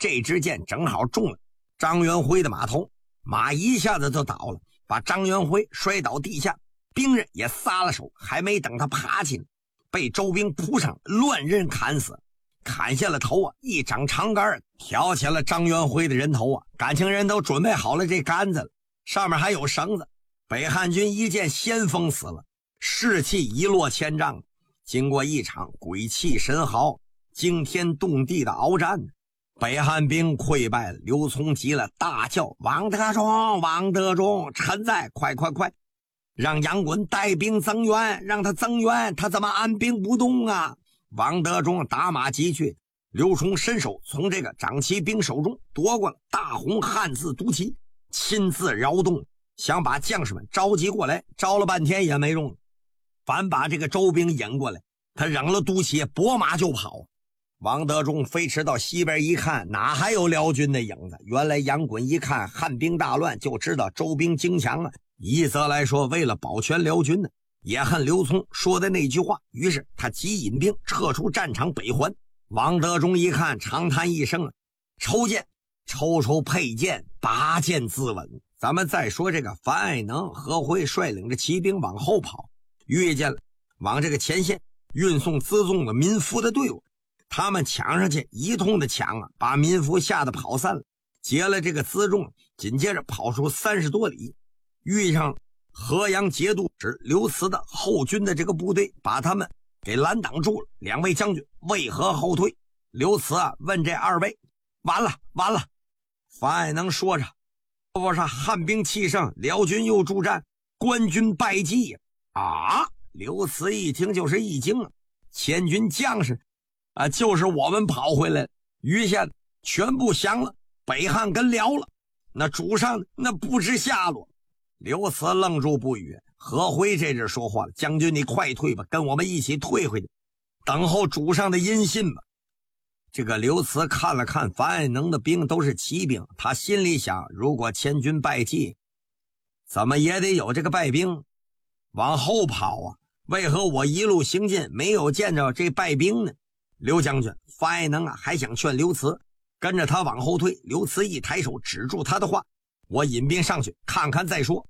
这支箭正好中了张元辉的马头，马一下子就倒了，把张元辉摔倒地下，兵人也撒了手，还没等他爬起来，被周兵扑上乱刃砍死，砍下了头啊，一掌长杆挑起了张元辉的人头啊，感情人都准备好了这杆子了，上面还有绳子。北汉军一见先锋死了，士气一落千丈。经过一场鬼气神嚎、惊天动地的鏖战，北汉兵溃败了。刘琮急了，大叫：王德忠，王德忠，臣在，快快快，让杨衮带兵增援，让他增援，他怎么按兵不动啊？王德忠打马急去，刘琮伸手从这个长骑兵手中夺过了大红汉字独旗，亲自摇动，想把将士们召集过来，招了半天也没用，反把这个周兵引过来，他扔了独旗，拨马就跑。王德忠飞驰到西边一看，哪还有辽军的影子？原来杨衮一看汉兵大乱，就知道周兵精强了。一则来说，为了保全辽军呢，也恨刘琮说的那句话，于是他急引兵撤出战场北还。王德忠一看，长叹一声，抽剑，抽佩剑，拔剑自刎。咱们再说这个樊爱能、何辉率领着骑兵往后跑，遇见了往这个前线运送辎重的民夫的队伍，他们抢上去，一通的抢啊，把民夫吓得跑散了，劫了这个辎重，紧接着跑出30多里，遇上河阳节度使刘慈的后军的这个部队，把他们给拦挡住了。两位将军为何后退？刘慈啊问这二位，完了完了。樊爱能说着，我说汉兵气盛，辽军又助战，官军败绩啊！刘慈一听就是一惊啊，千军将士啊，就是我们跑回来了，余下全部降了，北汉跟辽了，那主上那不知下落。刘慈愣住不语。何辉这阵说话了，将军你快退吧，跟我们一起退回去，等候主上的音信吧。这个刘慈看了看樊爱能的兵都是骑兵，他心里想，如果千军败绩，怎么也得有这个败兵往后跑啊，为何我一路行进没有见着这败兵呢？刘将军，樊爱能啊还想劝刘慈跟着他往后退。刘慈一抬手止住他的话，我引兵上去看看再说。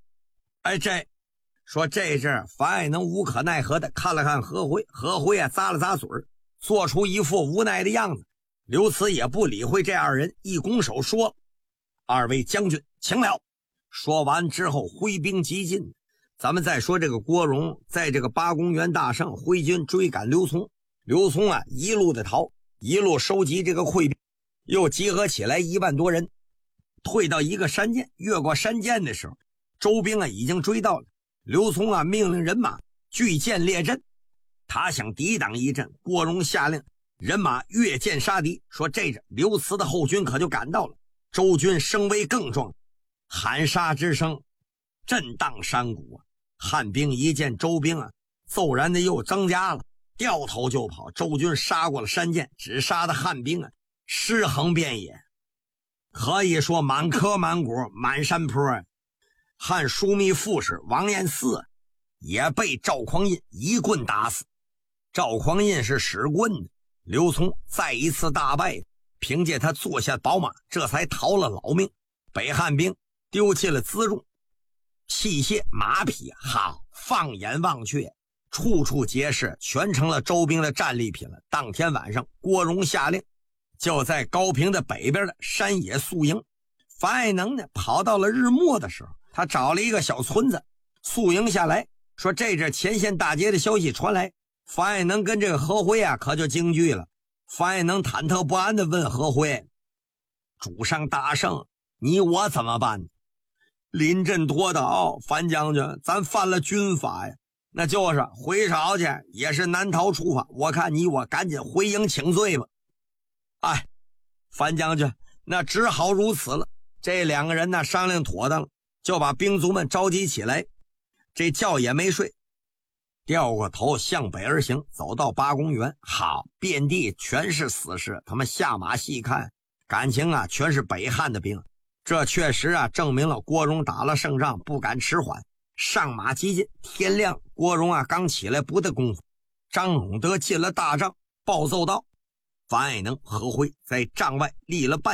这阵樊爱能无可奈何的看了看何辉，何辉啊咂了咂嘴，做出一副无奈的样子。刘慈也不理会这二人，一拱手说：二位将军请了。说完之后挥兵急进。咱们再说这个郭荣在这个八公园大胜，挥军追赶刘琮，刘琮啊一路的逃，一路收集这个溃兵，又集合起来1万多人，退到一个山涧，越过山涧的时候，周兵啊已经追到了。刘琮啊命令人马聚箭列阵，他想抵挡一阵。郭荣下令人马越箭杀敌，说这阵刘慈的后军可就赶到了。周军声威更壮，喊杀之声震荡山谷啊！汉兵一见周兵啊骤然的又增加了，掉头就跑。周军杀过了山涧，只杀的汉兵啊尸横遍野，可以说满坑满谷满山坡啊。汉枢密副使王彦嗣也被赵匡胤一棍打死。赵匡胤是使棍的，刘琮再一次大败，凭借他坐下宝马，这才逃了老命。北汉兵丢弃了辎重、器械、马匹，好，放眼望去，处处皆是，全成了周兵的战利品了。当天晚上，郭荣下令，就在高平的北边的山野宿营。樊爱能呢，跑到了日末的时候，他找了一个小村子宿营下来，说这阵前线大捷的消息传来。樊爱能跟这个何辉啊可就惊惧了。樊爱能忐忑不安地问何辉，主上大胜，你我怎么办？临阵脱逃，樊将军，咱犯了军法呀，那就是回朝去也是难逃处罚，我看你我赶紧回营请罪吧。哎，樊将军，那只好如此了。这两个人呢商量妥当了，就把兵卒们召集起来，这觉也没睡，掉过头向北而行，走到八公园，好，遍地全是死尸。他们下马细看，感情啊全是北汉的兵。这确实啊证明了郭荣打了胜仗，不敢迟缓，上马急进。天亮，郭荣啊刚起来不的功夫，张永德进了大帐，报奏道：樊爱能、何辉在帐外立了半